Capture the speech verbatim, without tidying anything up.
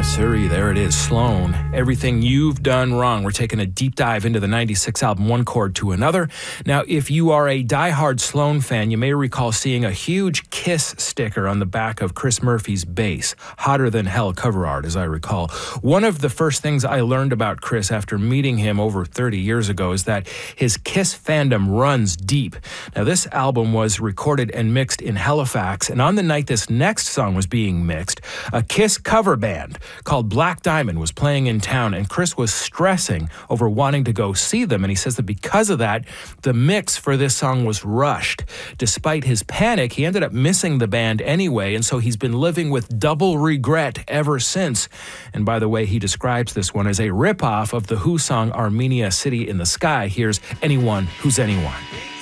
sirree, there it is, Sloan. Everything You've Done Wrong. We're taking a deep dive into the ninety-six album, One Chord to Another. Now, if you are a diehard Sloan fan, you may recall seeing a huge Kiss sticker on the back of Chris Murphy's bass. Hotter Than Hell cover art, as I recall. One of the first things I learned about Chris after meeting him over thirty years ago is that his Kiss fandom runs deep. Now, this album was recorded and mixed in Halifax, and on the night this next song was being mixed, a Kiss cover band called Black Diamond was playing in town, and Chris was stressing over wanting to go see them, and he says that because of that, the mix for this song was rushed. Despite his panic, he ended up missing the band anyway, and so he's been living with double regret ever since. And by the way, he describes this one as a ripoff of the Who song Armenia City in the Sky. Here's Anyone Who's Anyone.